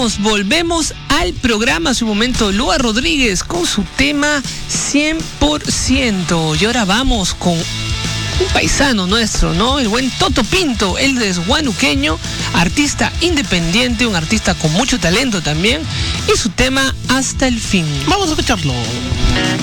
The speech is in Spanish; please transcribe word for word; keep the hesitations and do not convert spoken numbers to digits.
volvemos, volvemos al programa. Hace un momento, Lua Rodríguez con su tema cien por ciento. Y ahora vamos con un paisano nuestro, ¿no? El buen Toto Pinto, él es guanuqueño, artista independiente, un artista con mucho talento también. Y su tema Hasta el fin. Vamos a escucharlo.